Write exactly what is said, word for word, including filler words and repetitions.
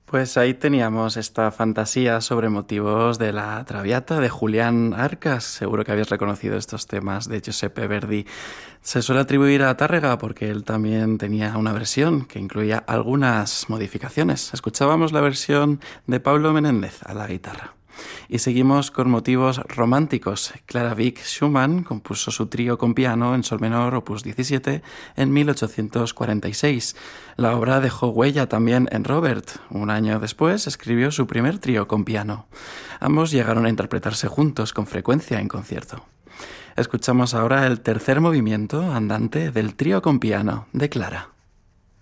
Pues ahí teníamos esta fantasía sobre motivos de la Traviata de Julián Arcas. Seguro que habéis reconocido estos temas de Giuseppe Verdi. Se suele atribuir a Tárrega porque él también tenía una versión que incluía algunas modificaciones. Escuchábamos la versión de Pablo Menéndez a la guitarra. Y seguimos con motivos románticos. Clara Wieck Schumann compuso su trío con piano en sol menor, opus diecisiete, en mil ochocientos cuarenta y seis. La obra dejó huella también en Robert. Un año después escribió su primer trío con piano. Ambos llegaron a interpretarse juntos con frecuencia en concierto. Escuchamos ahora el tercer movimiento andante del trío con piano de Clara.